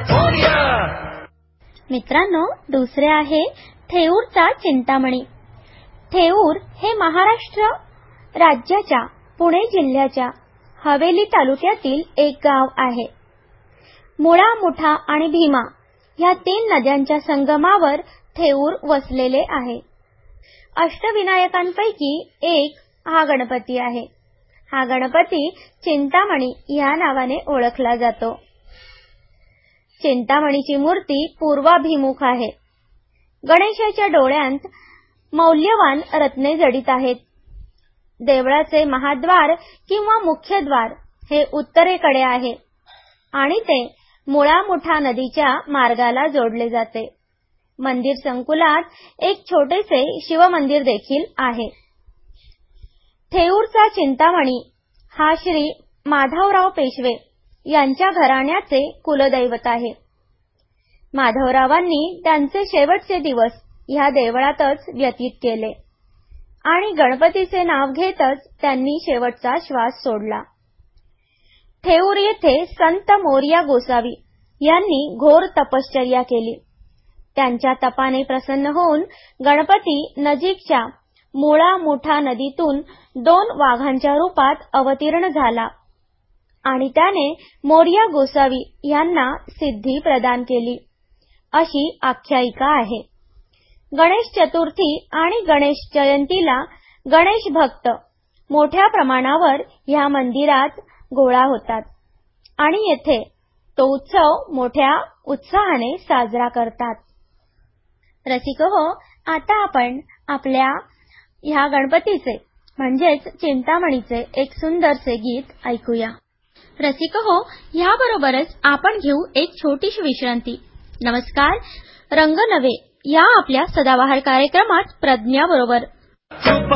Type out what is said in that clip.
मित्रांनो, दुसरे आहे थेऊरचा चिंतामणी. थेऊर हे महाराष्ट्र राज्याच्या पुणे जिल्ह्याच्या हवेली तालुक्यातील एक गाव आहे. मुळा, मुठा आणि भीमा या 3 नद्यांच्या संगमावर थेऊर वसलेले आहे. अष्टविनायकांपैकी एक हा गणपती आहे. हा गणपती चिंतामणी या नावाने ओळखला जातो. चिंतामणीची मूर्ती पूर्वाभिमुख आहे. गणेशाच्या डोळ्यांत मौल्यवान रत्ने जडित आहेत. देवळाचे महाद्वार किंवा मुख्यद्वार हे उत्तरेकडे आहे आणि ते मुळा मुठा नदीच्या मार्गाला जोडले जाते. मंदिर संकुलात एक छोटेसे शिवमंदिर देखील आहे. थेऊरचा चिंतामणी हा श्री माधवराव पेशवे यांच्या घराण्याचे कुलदैवत आहे. माधवरावांनी त्यांचे शेवटचे दिवस ह्या देवळातच व्यतीत केले आणि गणपतीचे नाव घेतच त्यांनी शेवटचा श्वास सोडला. थेऊर येथे संत मोरया गोसावी यांनी घोर तपश्चर्या केली. त्यांच्या तपाने प्रसन्न होऊन गणपती नजीकच्या मुळा मुठा नदीतून 2 वाघांच्या रूपात अवतीर्ण झाला आणि त्याने मोरया गोसावी यांना सिद्धी प्रदान केली, अशी आख्यायिका आहे. गणेश चतुर्थी आणि गणेश जयंतीला गणेश भक्त मोठ्या प्रमाणावर ह्या मंदिरात गोळा होतात आणि येथे तो उत्सव मोठ्या उत्साहाने साजरा करतात. रसिको, आता आपण आपल्या ह्या गणपतीचे म्हणजेच चिंतामणीचे एक सुंदरसे गीत ऐकूया. रसिको, ह्याबरोबरच आपण घेऊ एक छोटीशी विश्रांती. नमस्कार, रंग नवे या आपल्या सदाबहार कार्यक्रमात प्रज्ञा बरोबर.